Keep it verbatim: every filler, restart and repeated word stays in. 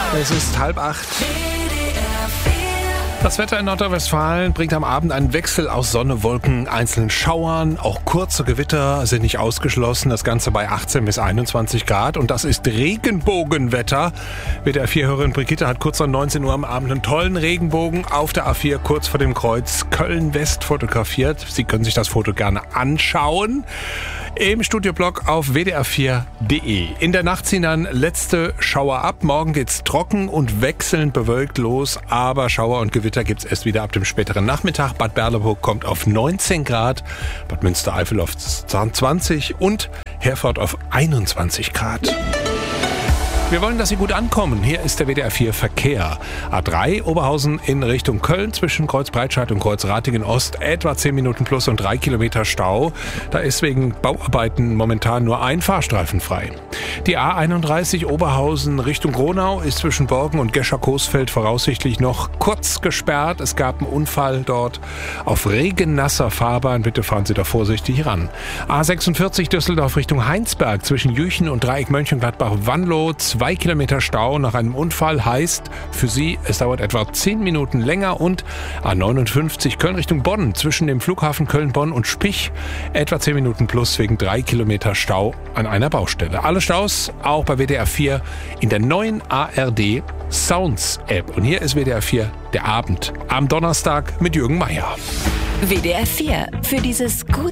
Es ist halb acht. Das Wetter in Nordrhein-Westfalen bringt am Abend einen Wechsel aus Sonne, Wolken, einzelnen Schauern. Auch kurze Gewitter sind nicht ausgeschlossen. Das Ganze bei achtzehn bis einundzwanzig Grad. Und das ist Regenbogenwetter. W D R vier-Hörerin Brigitte hat kurz nach neunzehn Uhr am Abend einen tollen Regenbogen auf der A vier kurz vor dem Kreuz Köln-West fotografiert. Sie können sich das Foto gerne anschauen. Im Studioblog auf w d r vier punkt d e. In der Nacht ziehen dann letzte Schauer ab. Morgen geht's trocken und wechselnd bewölkt los. Aber Schauer und Gewitter gibt's erst wieder ab dem späteren Nachmittag. Bad Berleburg kommt auf neunzehn Grad, Bad Münstereifel auf zwanzig und Herford auf einundzwanzig Grad. Wir wollen, dass Sie gut ankommen. Hier ist der W D R vier Verkehr. A drei Oberhausen in Richtung Köln zwischen Kreuz Breitscheid und Kreuz Ratingen Ost. Etwa zehn Minuten plus und drei Kilometer Stau. Da ist wegen Bauarbeiten momentan nur ein Fahrstreifen frei. Die A einunddreißig Oberhausen Richtung Gronau ist zwischen Borken und Gescher-Coesfeld voraussichtlich noch kurz gesperrt. Es gab einen Unfall dort auf regennasser Fahrbahn. Bitte fahren Sie da vorsichtig ran. A sechsundvierzig Düsseldorf Richtung Heinsberg zwischen Jüchen und Dreieck Mönchengladbach-Wanlo. Zwei Kilometer Stau nach einem Unfall heißt für Sie, es dauert etwa zehn Minuten länger. Und A neunundfünfzig Köln Richtung Bonn zwischen dem Flughafen Köln-Bonn und Spich etwa zehn Minuten plus wegen drei Kilometer Stau an einer Baustelle. Alle Staus auch bei W D R vier in der neuen A R D Sounds App. Und hier ist W D R vier der Abend am Donnerstag mit Jürgen Meier. W D R vier für dieses gut